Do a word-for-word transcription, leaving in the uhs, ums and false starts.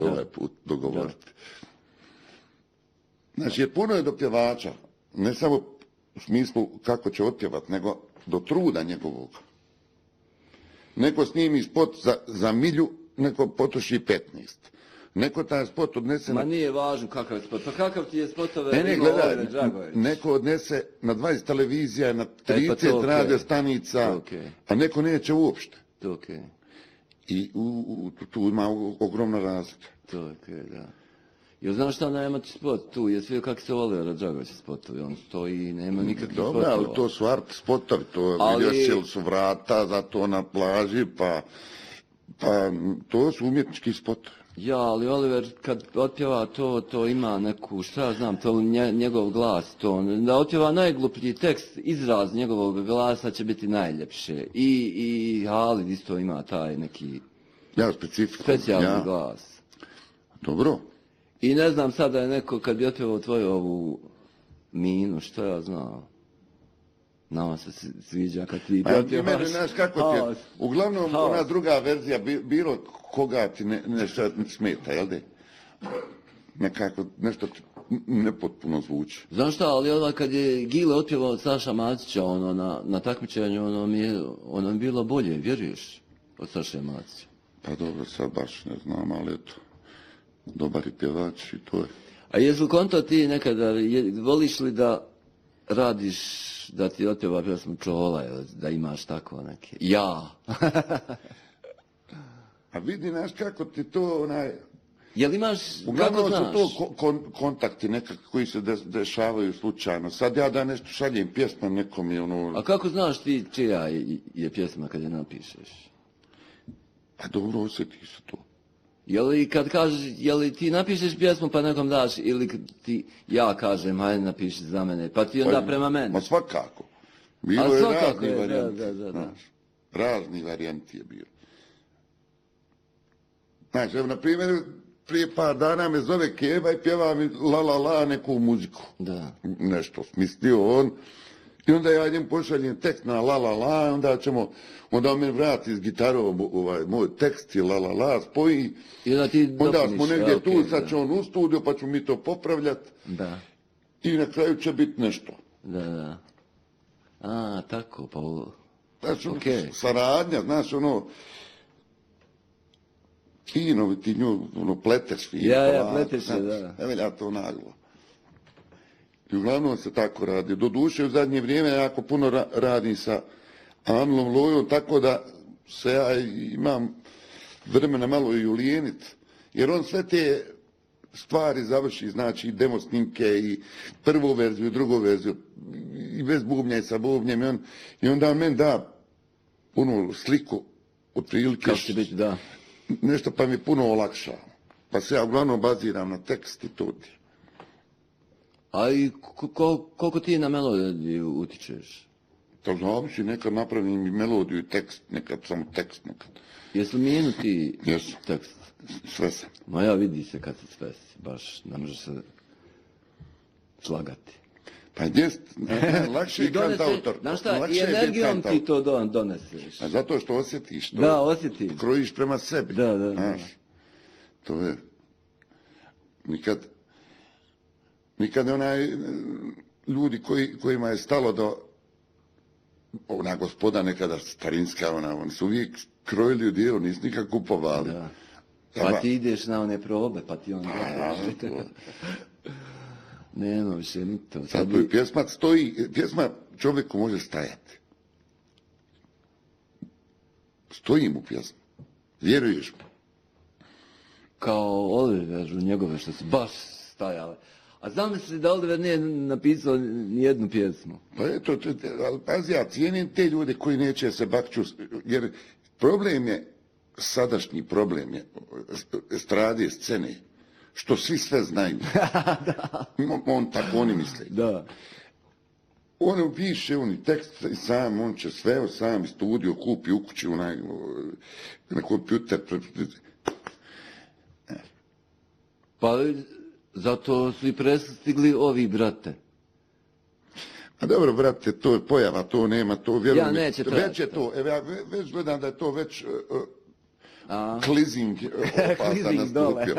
ovaj put dogovoriti. Znači, jer puno je do pjevača, ne samo u smislu kako će otpjevati, nego do truda njegovog. Neko snimi spot za, za milju, neko potroši petnaest. Neko taj spot odnese... Ma nije važno kakav je spot. Pa kakav ti je spotove... Ne, ne, gledaj, neko odnese na dvadeset televizija, na trideset e, pa radio stanica, okay. A neko neće uopšte. To je okej. Okay. I u, u, tu ima ogromna razlika. To je okej, okay, da. Jel znaš šta nema ti spot tu? Jesi vidio kako se vole Radžagovića spotovi? On stoji i nema nikakvih spotova. Dobro, ali to su art spotovi. To ali... vidio sjel su vrata, zato na plaži, pa, pa to su umjetnički spotovi. Ja, ali Oliver kad otpjeva to, to ima neku, šta znam, to nje, njegov glas, to, da otpjeva najgluplji tekst, izraz njegovog glasa će biti najljepše. I, i Halid isto ima taj neki ja, specifikum, specijalni ja. glas. Dobro. I ne znam sada je neko kad bi otpjevao tvoju ovu Minu, što ja znao. Nama se sviđa kad ti otpjevaš. Mene, znaš kako ti je, uglavnom Haos. Ona druga verzija, bilo koga ti ne, nešto smeta, jel de? Nekako, nešto nepotpuno zvuči. Znaš šta, ali onda kad je Gile otpjevao Saša Macića ono, na, na takmičenju, ono mi je, ono mi bilo bolje, vjeruješ, od Saše Macića? Pa dobro, sad baš ne znam, ali eto, dobar je pjevač i to je. A jesu konto ti nekada, je, voliš li da radiš, da ti otpjeva pjesmu Čola, da imaš tako neke? Ja! A vidi, znaš kako ti to, onaj... Jel imaš, uglavnom kako znaš? Uglavnom su to kon, kontakti nekakvi koji se de, dešavaju slučajno. Sad ja da nešto šaljem pjesma nekom i ono... A kako znaš ti čija je, je pjesma kad je napišeš? Pa dobro, osjetiš se to. Je li kad kažeš, je li ti napišeš pjesmu pa nekom daš ili ti ja kažem, hajde napiši za mene, pa ti onda pa, prema meni? Ma svakako. Bilo je razni je, varijanti. Da, da, da. Znaš, razni varijanti je bilo. Znači, evo, na primjer, prije par dana me zove Keba i pjeva mi la la la neku muziku. Da. Nešto smislio on. I onda ja njemu pošaljem tekst na la la la, onda ćemo, onda on me vrati s gitarom ovaj, moj tekst i la la la, spoji. I onda ti onda dopuniš, smo negdje ja, tu, okay, sad da. će on u studiju, pa ćemo mi to popravljati. Da. I na kraju će biti nešto. Da, da. A, tako, pa... Znači, okay. Saradnja, znaš, ono... Fino, ti nju, ono, pleteš fino. Ja, ja, pleteš se, da. Evo ja to naglo. I uglavnom se tako radi. Doduše, u zadnje vrijeme jako puno ra radim sa Anlom Lojom, tako da se ja imam vremena malo i ulijenit. Jer on sve te stvari završi, znači i demo snimke i prvu verziju, drugu verziju, i bez bubnja i sa bubnjem. I, on, i onda on meni da puno sliku, otprilike. Kako će biti, da. Nešto pa mi puno olakša. Pa se ja uglavnom baziram na tekst i to ti. A i ko, koliko ti na melodiju utičeš? To zavisi, nekad napravim i melodiju i tekst, nekad samo tekst, nekad. Jesu Minu ti Jesu. tekst? Sve sam. Ma ja vidi se kad se svesi, baš ne može se slagati. Pa jest, lakše je kant autor. Znaš šta, i energijom ti to don, doneseš. A zato što osjetiš to. Da, osjetiš. Krojiš prema sebi. Da, da, znaš, da. To je, nikad, nikad onaj, ljudi koji, kojima je stalo do, ona gospoda nekada starinska, ona, oni su uvijek krojili u dijelu, nisu nikad kupovali. Da. Pa ti ideš na one probe, pa ti on... Nema više ni to. Sad bi... pjesma stoji, pjesma čovjeku može stajati. Stoji mu pjesma. Vjeruješ mu. Kao Oliver u njegove što su baš stajale. A znam se da Oliver nije napisao nijednu pjesmu. Pa eto, ali pazi, ja cijenim te ljude koji neće se bakću, jer problem je, sadašnji problem je, estrade, scene, što svi sve znaju. Da. On tako oni misle. Da. On piše, on i tekst i sam, on će sve, sam studio kupi u kući, onaj, na kompjuter. Pa zato su i prestigli ovi, brate. A dobro, brate, to je pojava, to nema, to vjerujem. Ja, neće trajati. Već je to, evo ja već gledam da je to već uh, A? klizing uh, opasa nastupio.